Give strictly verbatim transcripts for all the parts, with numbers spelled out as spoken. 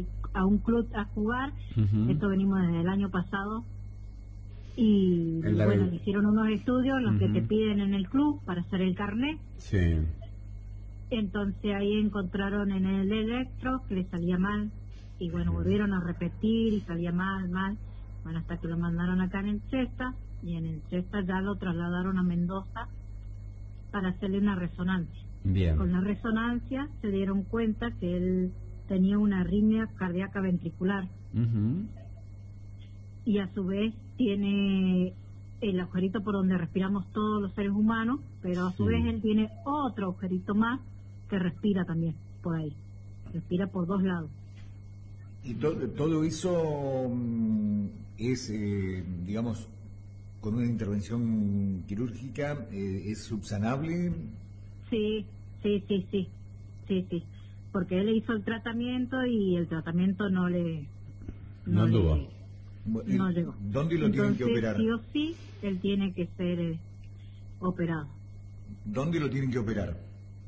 al, a un club a jugar. Uh-huh. Esto venimos desde el año pasado. Y el bueno, le hicieron unos estudios, los uh-huh. que te piden en el club para hacer el carnet. Sí. Entonces ahí encontraron en el electro que le salía mal. Y bueno, uh-huh. volvieron a repetir y salía mal, mal. Bueno, hasta que lo mandaron acá en el Chesta. Y en el Chesta ya lo trasladaron a Mendoza para hacerle una resonancia. Bien. Con la resonancia se dieron cuenta que él tenía una arritmia cardíaca ventricular. Uh-huh. Y a su vez tiene el agujerito por donde respiramos todos los seres humanos, pero a su sí. vez él tiene otro agujerito más que respira también por ahí. Respira por dos lados. ¿Y to todo eso es, eh, digamos, con una intervención quirúrgica, eh, es subsanable? Sí, sí, sí, sí, sí, sí, porque él hizo el tratamiento y el tratamiento no le... No, no le, no llegó. ¿Dónde lo Entonces, tienen que operar? Sí o sí, él tiene que ser eh, operado. ¿Dónde lo tienen que operar?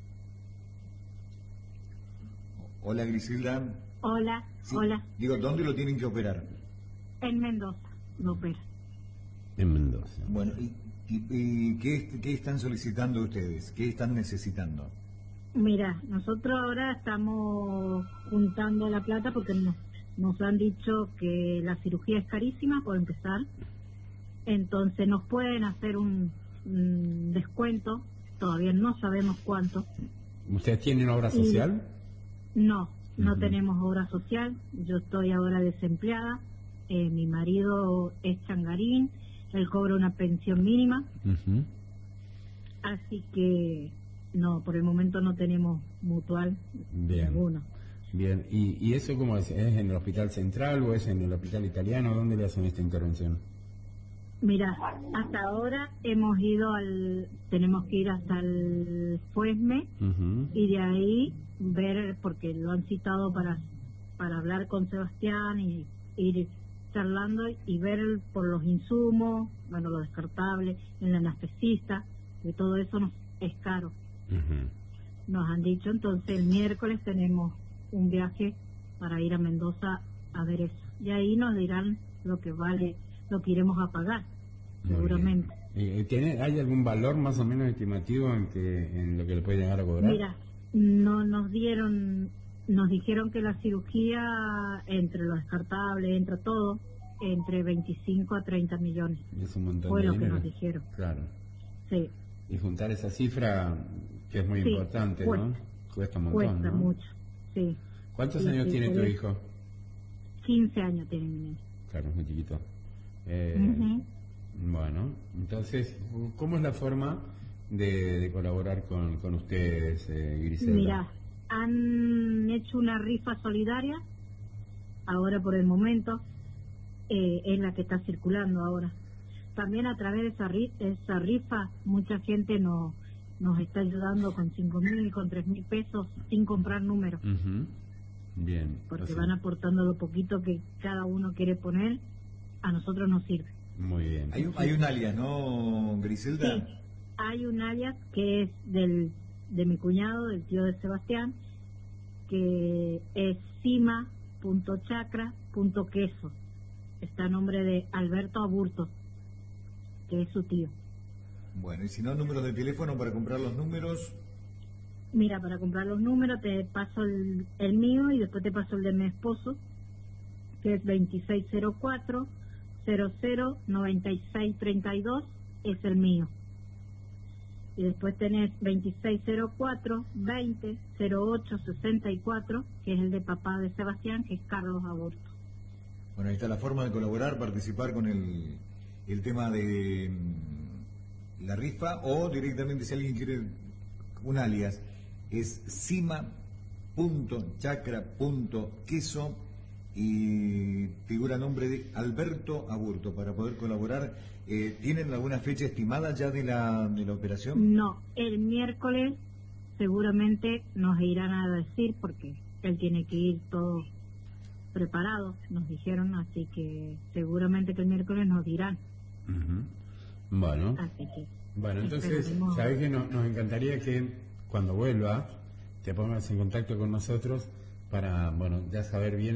Hola, Griselda. Hola, sí, hola. Digo, ¿dónde lo tienen que operar? En Mendoza lo opera. En Mendoza. Bueno, ¿y, y, y qué, qué están solicitando ustedes? ¿Qué están necesitando? Mira, nosotros ahora estamos juntando la plata porque nos, nos han dicho que la cirugía es carísima, por empezar. Entonces nos pueden hacer un, un descuento, todavía no sabemos cuánto. ¿Ustedes tienen obra social? Y no, no uh-huh. tenemos obra social. Yo estoy ahora desempleada. Eh, mi marido es changarín. Él cobra una pensión mínima. Uh-huh. Así que no, por el momento no tenemos mutual Bien. ninguno. Bien, ¿Y, ¿y eso cómo es? ¿Es en el hospital central o es en el hospital italiano? ¿Dónde le hacen esta intervención? Mira, hasta ahora hemos ido al, tenemos que ir hasta el Fuesme uh-huh. y de ahí ver, porque lo han citado para, para hablar con Sebastián y ir charlando y ver por los insumos, bueno, lo descartable, el anestesista, que todo eso nos es caro. Uh-huh. Nos han dicho, entonces el miércoles tenemos un viaje para ir a Mendoza a ver eso. Y ahí nos dirán lo que vale, lo que iremos a pagar, Muy seguramente. Eh, ¿tiene, ¿Hay algún valor más o menos estimativo en, que, en lo que le puede llegar a cobrar? Mira, no nos dieron... Nos dijeron que la cirugía, entre lo descartable, entre todo, entre veinticinco a treinta millones. Es un montón Fue de lo dinero. que nos dijeron. Claro. Sí. Y juntar esa cifra, que es muy sí, importante, cuesta, ¿no? Cuesta un montón, Cuesta ¿no? mucho, sí. ¿Cuántos sí, años sí, tiene tu es... hijo? quince años tiene mi niño. Claro, es muy chiquito. Eh, uh-huh. Bueno, entonces, ¿cómo es la forma de, de colaborar con, con ustedes, eh, Griselda? Mira, han hecho una rifa solidaria, ahora por el momento, eh, es la que está circulando ahora. También a través de esa, ri esa rifa, mucha gente nos, nos está ayudando con cinco mil, con tres mil pesos, sin comprar números. Uh-huh. Bien. Porque o sea, van aportando lo poquito que cada uno quiere poner, a nosotros nos sirve. Muy bien. Hay, hay un alias, ¿no, Griselda? Sí, hay un alias que es del de mi cuñado, del tío de Sebastián, que es cima punto chacra punto queso. Está a nombre de Alberto Aburto, que es su tío. Bueno, y si no, números de teléfono para comprar los números. Mira, para comprar los números te paso el, el mío y después te paso el de mi esposo, que es veintiséis cero cuatro, cero cero, noventa y seis treinta y dos, es el mío. Y después tenés veintiséis cero cuatro, veinte cero ocho sesenta y cuatro, que es el de papá de Sebastián, que es Carlos Aburto. Bueno, ahí está la forma de colaborar, participar con el, el tema de la rifa, o directamente si alguien quiere un alias, es cima punto chacra punto queso y figura nombre de Alberto Aburto para poder colaborar. Eh, ¿Tienen alguna fecha estimada ya de la, de la operación? No, el miércoles seguramente nos irán a decir, porque él tiene que ir todo preparado, nos dijeron, así que seguramente que el miércoles nos dirán. Uh-huh. Bueno, así que bueno, entonces, esperaremos. ¿sabés que nos, nos encantaría que cuando vuelva te pongas en contacto con nosotros para, bueno, ya saber bien